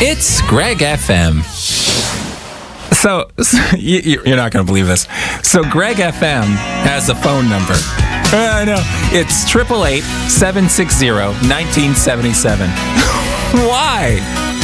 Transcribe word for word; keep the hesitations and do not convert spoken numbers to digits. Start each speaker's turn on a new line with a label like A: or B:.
A: It's Greg F M. So, so you, you're not going to believe this. So Greg F M has a phone number. I know. It's eight eight eight, seven six zero, one nine seven seven. Why?